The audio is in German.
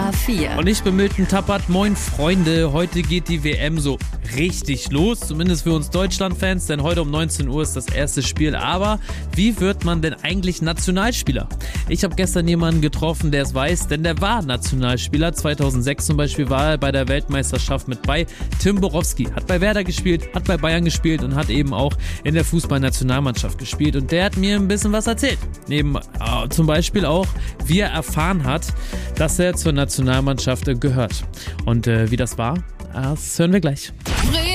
A4. Und ich bin Milton Tappert. Moin Freunde, heute geht die WM so richtig los, zumindest für uns Deutschland-Fans, denn heute um 19 Uhr ist das erste Spiel. Aber wie wird man denn eigentlich Nationalspieler? Ich habe gestern jemanden getroffen, der es weiß, denn der war Nationalspieler. 2006 zum Beispiel war er bei der Weltmeisterschaft mit bei. Tim Borowski hat bei Werder gespielt, hat bei Bayern gespielt und hat eben auch in der Fußballnationalmannschaft gespielt. Und der hat mir ein bisschen was erzählt. Neben zum Beispiel auch, wie er erfahren hat, dass er zur Nationalmannschaft gehört. Und wie das war, das hören wir gleich.